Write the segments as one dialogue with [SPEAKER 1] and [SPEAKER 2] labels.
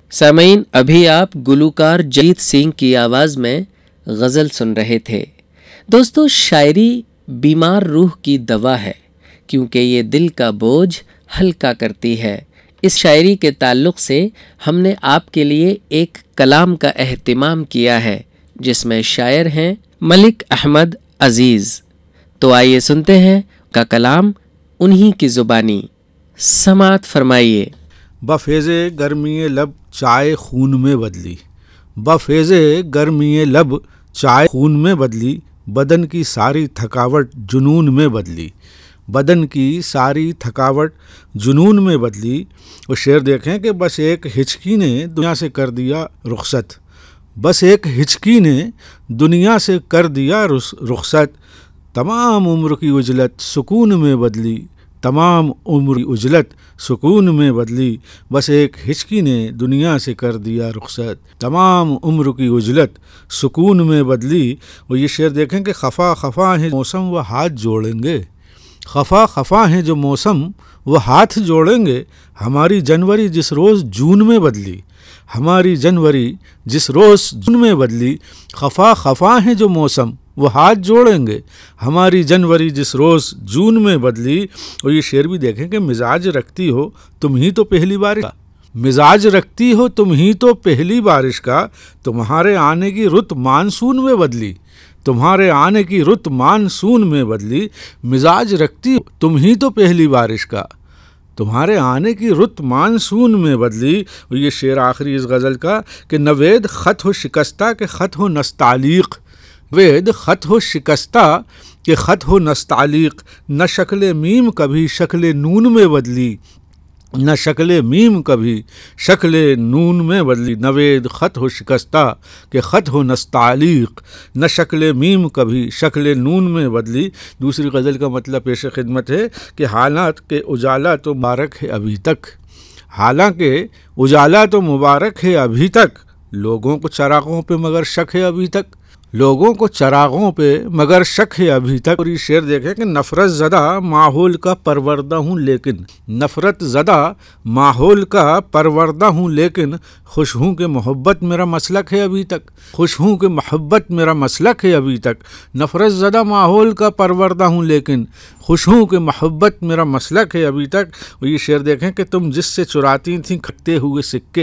[SPEAKER 1] سامعین، ابھی آپ گلوکار جگجیت سنگھ کی آواز میں غزل سن رہے تھے۔ دوستو، شاعری بیمار روح کی دوا ہے کیونکہ یہ دل کا بوجھ ہلکا کرتی ہے۔ اس شاعری کے تعلق سے ہم نے آپ کے لیے ایک کلام کا اہتمام کیا ہے جس میں شاعر ہیں ملک احمد عزیز۔ تو آئیے سنتے ہیں کا کلام انہی کی زبانی، سماعت فرمائیے۔
[SPEAKER 2] بفیض گرمی لب چائے خون میں بدلی، بفیض گرمی لب چائے خون میں بدلی، بدن کی ساری تھکاوٹ جنون میں بدلی، بدن کی ساری تھکاوٹ جنون میں بدلی۔ وہ شعر دیکھیں کہ بس ایک ہچکی نے دنیا سے کر دیا رخصت، بس ایک ہچکی نے دنیا سے کر دیا رخصت، تمام عمر کی اجلت سکون میں بدلی، تمام عمر کی اجلت سکون میں بدلی، بس ایک ہچکی نے دنیا سے کر دیا رخصت، تمام عمر کی اجلت سکون میں بدلی۔ وہ یہ شعر دیکھیں کہ خفا خفا ہیں موسم وہ ہاتھ جوڑیں گے، خفا خفا ہیں جو موسم وہ ہاتھ جوڑیں گے، ہماری جنوری جس روز جون میں بدلی، ہماری جنوری جس روز جون میں بدلی، خفا خفا ہیں جو موسم وہ ہاتھ جوڑیں گے، ہماری جنوری جس روز جون میں بدلی۔ اور یہ شعر بھی دیکھیں کہ مزاج رکھتی ہو تم ہی تو پہلی بارش کا، مزاج رکھتی ہو تم ہی تو پہلی بارش کا، تمہارے آنے کی رت مانسون میں بدلی، تمہارے آنے کی رت مانسون میں بدلی، مزاج رکھتی ہو تم ہی تو پہلی بارش کا، تمہارے آنے کی رت مانسون میں بدلی۔ اور یہ شعر آخری اس غزل کا کہ نوید خط ہو شکستہ کہ خط ہو نستعلیق، وید خط ہو شکستہ کہ خط ہو نستعلیق، نہ شکل میم کبھی شکل نون میں بدلی، نہ شکل میم کبھی شکل نون میں بدلی، نوید خط ہو شکستہ کہ خط ہو نستعلیق، نہ شکل میم کبھی شکل نون میں بدلی۔ دوسری غزل کا مطلب پیش خدمت ہے کہ حالات کے اجالا تو مبارک ہے ابھی تک، حالانکہ اجالا تو مبارک ہے ابھی تک، لوگوں کو چراغوں پہ مگر شک ہے ابھی تک، لوگوں کو چراغوں پہ مگر شک ہے ابھی تک۔ اور یہ شعر دیکھیں کہ نفرت زدہ ماحول کا پروردہ ہوں لیکن، نفرت زدہ ماحول کا پروردہ ہوں لیکن، خوش ہوں کہ محبت میرا مسلک ہے ابھی تک، خوش ہوں کہ محبت میرا مسلک ہے ابھی تک، نفرت زدہ ماحول کا پروردہ ہوں لیکن، خوش ہوں کہ محبت میرا مسلک ہے ابھی تک۔ اور یہ شعر دیکھیں کہ تم جس سے چراتی تھیں کھنکتے ہوئے سکے،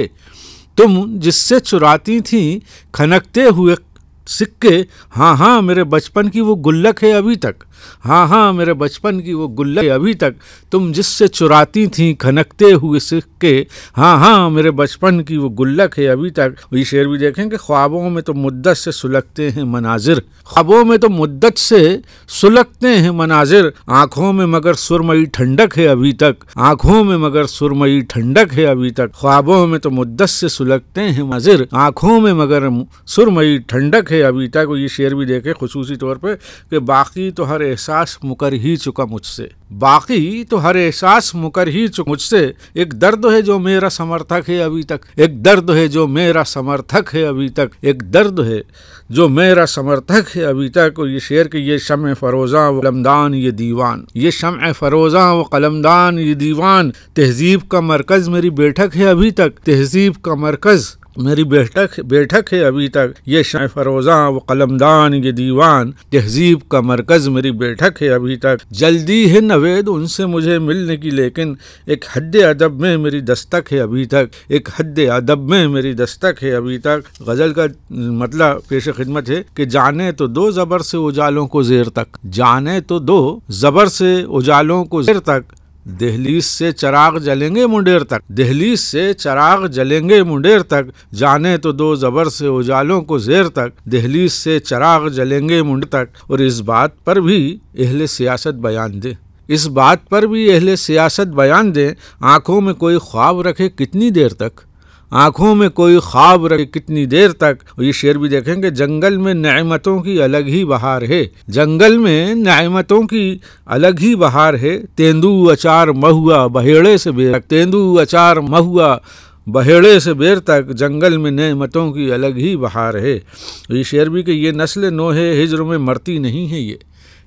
[SPEAKER 2] تم جس سے چراتی تھیں کھنکتے ہوئے سکے، ہاں ہاں میرے بچپن کی وہ گلک ہے ابھی تک، ہاں ہاں میرے بچپن کی وہ گلک ہے ابھی تک، تم جس سے چراتی تھیں کھنکتے ہوئے سکے، ہاں ہاں میرے بچپن کی وہ گلک ہے ابھی تک۔ یہ شعر بھی دیکھیں کہ خوابوں میں تو مدت سے سلگتے ہیں مناظر، خوابوں میں تو مدت سے سلگتے ہیں مناظر، آنکھوں میں مگر سرمئی ٹھنڈک ہے ابھی تک، آنکھوں میں مگر سرمئی ٹھنڈک ہے ابھی تک، خوابوں میں تو مدت سے سلگتے ہیں مناظر، آنکھوں میں مگر سرمئی ٹھنڈک ہے ابھی تک۔ یہ شعر بھی دیکھے خصوصی طور پہ کہ باقی تو ہر احساس مکر ہی چکا مجھ سے، باقی تو ہر احساس مکر ہی چکا مجھ سے، ایک درد ہے جو میرا سمرتھک ہے ابھی تک، ایک درد ہے جو میرا سمرتھک ہے ابھی تک، ایک درد ہے جو میرا سمرتھک ہے ابھی تک۔ اور یہ شعر کہ یہ شمع فروزاں و قلمدان یہ دیوان، یہ شمع فروزاں و قلمدان یہ دیوان، تہذیب کا مرکز میری بیٹھک ہے ابھی تک، تہذیب کا مرکز میری بیٹھک ہے ابھی تک، یہ شمع فروزاں و قلمدان یہ دیوان، تہذیب کا مرکز میری بیٹھک ہے ابھی تک، جلدی ہے نوید ان سے مجھے ملنے کی لیکن، ایک حد ادب میں میری دستک ہے ابھی تک، ایک حد ادب میں میری دستک ہے ابھی تک۔ غزل کا مطلب پیش خدمت ہے کہ جانے تو دو زبر سے اجالوں کو زیر تک، جانے تو دو زبر سے اجالوں کو زیر تک، دہلیز سے چراغ جلیں گے منڈیر تک، دہلیز سے چراغ جلیں گے منڈیر تک، جانے تو دو زبر سے اجالوں کو زیر تک، دہلیز سے چراغ جلیں گے منڈیر تک۔ اور اس بات پر بھی اہل سیاست بیان دے، اس بات پر بھی اہل سیاست بیان دیں، آنکھوں میں کوئی خواب رکھے کتنی دیر تک، آنکھوں میں کوئی خواب رکھے کتنی دیر تک۔ اور یہ شعر بھی دیکھیں کہ جنگل میں نعمتوں کی الگ ہی بہار ہے، جنگل میں نعمتوں کی الگ ہی بہار ہے، تیندو اچار مہوا بہیڑے سے بیر تک، تیندو اچار مہوا بہیڑے سے بیر تک، جنگل میں نعمتوں کی الگ ہی بہار ہے۔ یہ شعر بھی کہ یہ نسل نوح ہجر میں مرتی نہیں ہے،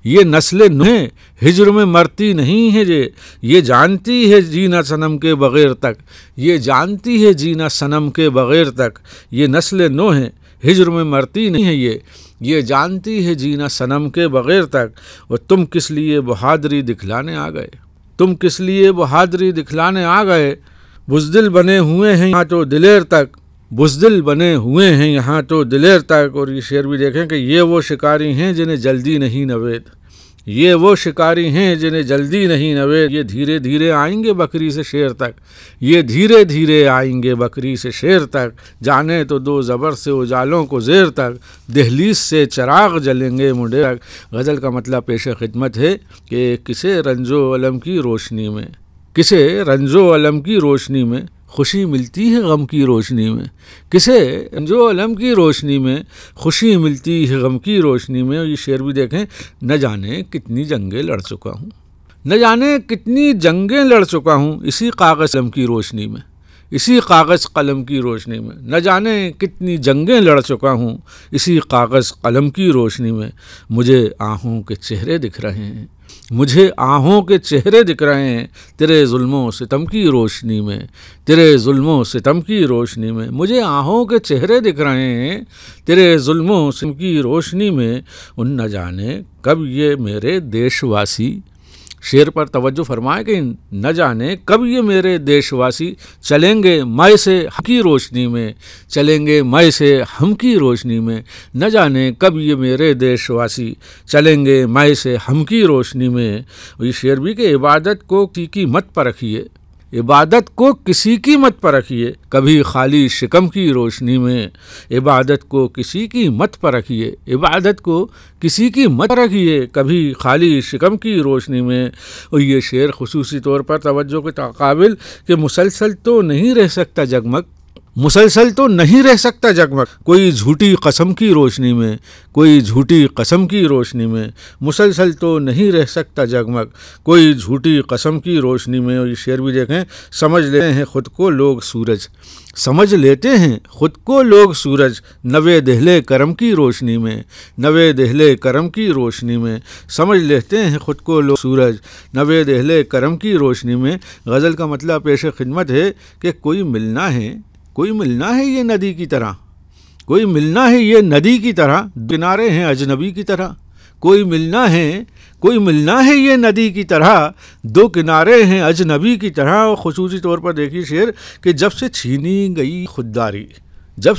[SPEAKER 2] یہ نسل نوح ہجر میں مرتی نہیں ہے یہ جانتی ہے جینا صنم کے بغیر تک، یہ جانتی ہے جینا صنم کے بغیر تک، یہ نسل نوح ہجر میں مرتی نہیں ہے یہ جانتی ہے جینا صنم کے بغیر تک۔ اور تم کس لیے بہادری دکھلانے آ گئے، تم کس لیے بہادری دکھلانے آ گئے، بزدل بنے ہوئے ہیں یہاں تو دلیر تک، بزدل بنے ہوئے ہیں یہاں تو دلیر تک۔ اور یہ شعر بھی دیکھیں کہ یہ وہ شکاری ہیں جنہیں جلدی نہیں نوید، یہ وہ شکاری ہیں جنہیں جلدی نہیں نوید، یہ دھیرے دھیرے آئیں گے بکری سے شیر تک، یہ دھیرے دھیرے آئیں گے بکری سے شیر تک، جانے تو دو زبر سے اجالوں کو زیر تک، دہلیز سے چراغ جلیں گے منڈے تک۔ غزل کا مطلب پیش خدمت ہے کہ کسے رنج و الم کی روشنی میں، کسے رنج و الم کی روشنی میں خوشی ملتی ہے غم کی روشنی میں، کسے رنج و الم کی روشنی میں خوشی ملتی ہے غم کی روشنی میں۔ اور یہ شعر بھی دیکھیں، نہ جانے کتنی جنگیں لڑ چکا ہوں، نہ جانے کتنی جنگیں لڑ چکا ہوں اسی کاغذ قلم کی روشنی میں، اسی کاغذ قلم کی روشنی میں، نہ جانے کتنی جنگیں لڑ چکا ہوں اسی کاغذ قلم کی روشنی میں، مجھے آہوں کے چہرے دکھ رہے ہیں، مجھے آہوں کے چہرے دکھ رہے ہیں تیرے ظلم و ستم کی روشنی میں، تیرے ظلم و ستم کی روشنی میں، مجھے آہوں کے چہرے دکھ رہے ہیں تیرے ظلم و ستم کی روشنی میں۔ ان نہ جانے کب یہ میرے دیش واسی، شعر پر توجہ فرمائے کہ نہ جانے کب یہ میرے دیش واسی چلیں گے مے سے ہم کی روشنی میں، چلیں گے مے سے ہم کی روشنی میں، نہ جانے کب یہ میرے دیش واسی چلیں گے مے سے ہم کی روشنی میں۔ یہ شعر بھی کہ عبادت کو کسی کی مت پرکھیے، عبادت کو کسی کی مت پرکھیے کبھی خالی شکم کی روشنی میں، عبادت کو کسی کی مت پرکھیے، عبادت کو کسی کی مت پرکھیے کبھی خالی شکم کی روشنی میں۔ اور یہ شعر خصوصی طور پر توجہ کے قابل کہ مسلسل تو نہیں رہ سکتا جگمگ، مسلسل تو نہیں رہ سکتا جگمگ کوئی جھوٹی قسم کی روشنی میں، کوئی جھوٹی قسم کی روشنی میں، مسلسل تو نہیں رہ سکتا جگمگ کوئی جھوٹی قسم کی روشنی میں۔ اور یہ شعر بھی دیکھیں، سمجھ لیتے ہیں خود کو لوگ سورج، سمجھ لیتے ہیں خود کو لوگ سورج نوے دہلے کرم کی روشنی میں، نوے دہلے کرم کی روشنی میں، سمجھ لیتے ہیں خود کو لوگ سورج نوے دہلے کرم کی روشنی میں۔ غزل کا مطلب پیش خدمت ہے کہ کوئی ملنا ہے، کوئی ملنا ہے یہ ندی کی طرح، کوئی ملنا ہے یہ ندی کی طرح، کنارے ہیں اجنبی کی طرح، کوئی ملنا ہے، کوئی ملنا ہے یہ ندی کی طرح، دو کنارے ہیں اجنبی کی طرح۔ اور خصوصی طور پر دیکھیے شعر کہ جب سے چھینی گئی خودداری، جب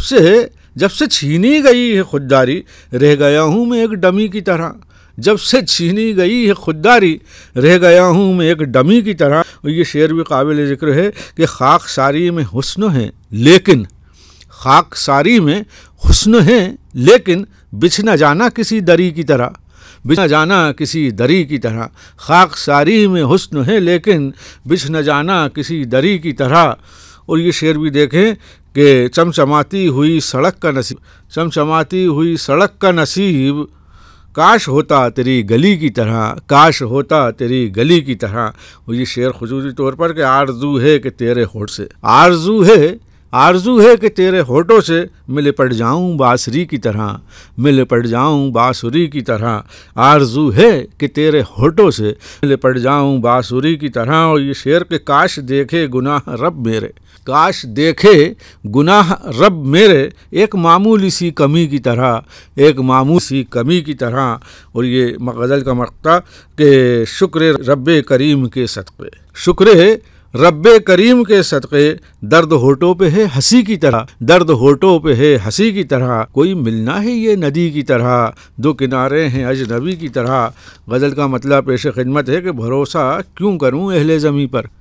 [SPEAKER 2] سے چھینی گئی ہے خودداری، رہ گیا ہوں میں ایک ڈمی کی طرح، جب سے چھینی گئی ہے خودداری، رہ گیا ہوں میں ایک ڈمی کی طرح۔ اور یہ شعر بھی قابل ذکر ہے کہ خاک ساری میں حسن ہے لیکن، خاک ساری میں حسن ہے لیکن بچھ نہ جانا کسی دری کی طرح، بچھ نہ جانا کسی دری کی طرح، خاک ساری میں حسن ہے لیکن بچھ نہ جانا کسی دری کی طرح۔ اور یہ شعر بھی دیکھیں کہ چمچماتی ہوئی سڑک کا نصیب، چمچماتی ہوئی سڑک کا نصیب، کاش ہوتا تیری گلی کی طرح، کاش ہوتا تیری گلی کی طرح۔ اور یہ شعر خصوصی طور پر کہ آرزو ہے کہ تیرے ہونٹ سے، آرزو ہے کہ تیرے ہونٹوں سے میں لپٹ جاؤں بانسری کی طرح، میں لپٹ جاؤں بانسری کی طرح، آرزو ہے کہ تیرے ہونٹوں سے میں لپٹ جاؤں بانسری کی طرح۔ اور یہ شعر کہ کاش دیکھے گناہ رب میرے، کاش دیکھے گناہ رب میرے ایک معمولی سی کمی کی طرح، ایک معمولی سی کمی کی طرح۔ اور یہ غزل کا مقطع کہ شکر رب کریم کے صدقے، شکر رب کریم کے صدقے، درد ہونٹوں پہ ہے ہنسی کی طرح، درد ہونٹوں پہ ہے ہنسی کی طرح، کوئی ملنا ہے یہ ندی کی طرح، دو کنارے ہیں اجنبی کی طرح۔ غزل کا مطلب پیش خدمت ہے کہ بھروسہ کیوں کروں اہل زمیں پر،